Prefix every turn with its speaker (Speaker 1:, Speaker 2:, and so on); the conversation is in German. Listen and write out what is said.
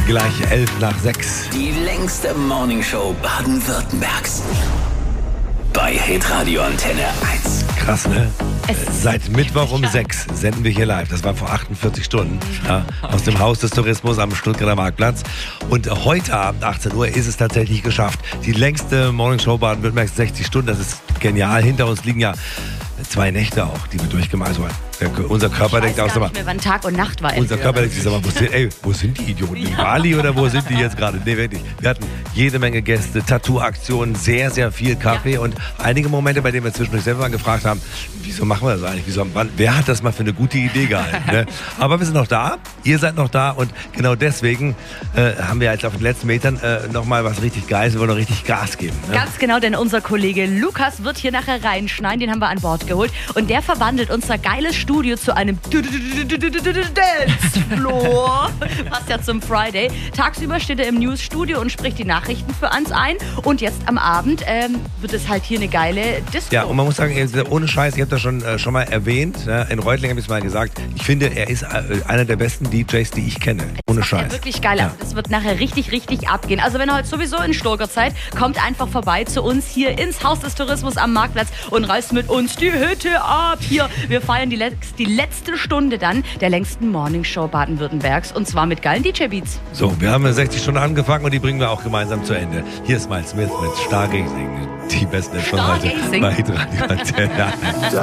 Speaker 1: Gleich 11:06.
Speaker 2: Die längste Morningshow Baden-Württembergs. Bei Hitradio Antenne 1.
Speaker 1: Krass, ne? Seit Mittwoch um 6 senden wir hier live. Das war vor 48 Stunden. Ja, aus dem Haus des Tourismus am Stuttgarter Marktplatz. Und heute Abend, 18 Uhr, ist es tatsächlich geschafft. Die längste Morningshow Baden-Württembergs, 60 Stunden. Das ist genial. Hinter uns liegen ja 2 Nächte auch, die wir durchgemacht haben. Unser Körper denkt auch,
Speaker 3: ich weiß gar nicht mehr, wann Tag und Nacht war.
Speaker 1: Unser Körper denkt sich, wo sind die Idioten? In Bali oder wo sind die jetzt gerade? Nee, wirklich. Wir hatten jede Menge Gäste, Tattoo-Aktionen, sehr, sehr viel Kaffee und einige Momente, bei denen wir zwischendurch selber mal gefragt haben, wieso machen wir das eigentlich? Wer hat das mal für eine gute Idee gehalten? Ne? Aber wir sind noch da, ihr seid noch da und genau deswegen haben wir jetzt auf den letzten Metern nochmal was richtig Geiles, wir wollen noch richtig Gas geben. Ne?
Speaker 3: Ganz genau, denn unser Kollege Lukas wird hier nachher reinschneiden, den haben wir an Bord geholt und der verwandelt unser geiles Studio zu einem Dancefloor. Passt ja zum Friday. Tagsüber steht er im Newsstudio und spricht die Nachrichten für uns ein. Und jetzt am Abend wird es halt hier eine geile Disco.
Speaker 1: Ja, und man muss sagen, ohne Scheiß, ich habe das schon mal erwähnt, ne? In Reutling habe ich es mal gesagt, ich finde, er ist einer der besten DJs, die ich kenne. Ohne
Speaker 3: das
Speaker 1: Scheiß.
Speaker 3: Ja, wirklich geil.
Speaker 1: Ja.
Speaker 3: Also das wird nachher richtig, richtig abgehen. Also wenn ihr heute sowieso in Sturger seid, kommt einfach vorbei zu uns hier ins Haus des Tourismus am Marktplatz und reißt mit uns die Hütte ab. Hier, wir feiern die letzte Stunde dann der längsten Morningshow Baden-Württembergs und zwar mit geilen DJ-Beats.
Speaker 1: So, wir haben 60 Stunden angefangen und die bringen wir auch gemeinsam zu Ende. Hier ist Miles Smith mit Stargazing. Die besten schon heute bei Hitradio Antenne 1.